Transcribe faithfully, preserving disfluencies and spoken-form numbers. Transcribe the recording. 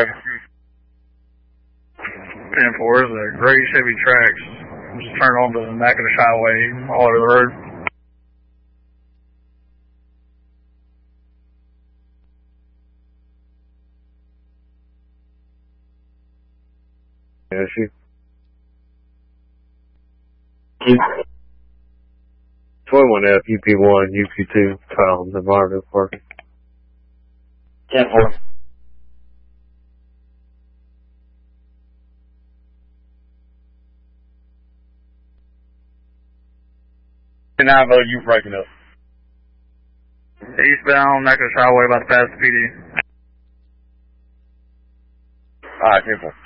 ten four is a gray Chevy Trax. Just turned on to the Natchitoches Highway all over the road. Yeah, she. twenty-one F, U P one, U P two, Kyle, the Marvin Park. ten four. nine vote, you breaking up. Eastbound, Natchitoches Highway, about to pass the P D. Alright, ten four.